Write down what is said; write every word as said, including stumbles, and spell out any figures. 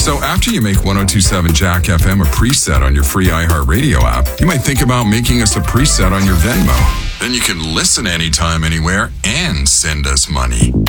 So after you make one oh two point seven Jack F M a preset on your free iHeartRadio app, you might think about making us a preset on your Venmo. Then you can listen anytime, anywhere, and send us money.